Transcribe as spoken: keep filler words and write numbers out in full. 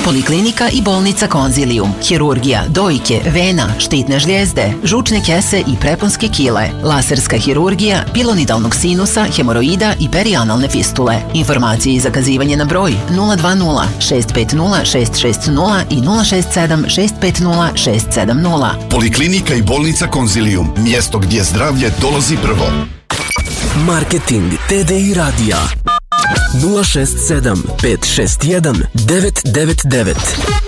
Poliklinika i bolnica Konzilium. Hirurgija dojke, vena, štitne žlijezde, žučne kese i preponske kile. Laserska hirurgija pilonidalnog sinusa, hemoroida i perianalne fistule. Informacije i zakazivanje na broj nula dva nula šest pet nula šest šest nula i nula šest sedam šest pet nula šest sedam nula. Poliklinika i bolnica Konzilium. Mjesto gdje zdravlje dolazi prvo. Marketing T D I radija nula šest sedam pet šest jedan devet devet devet.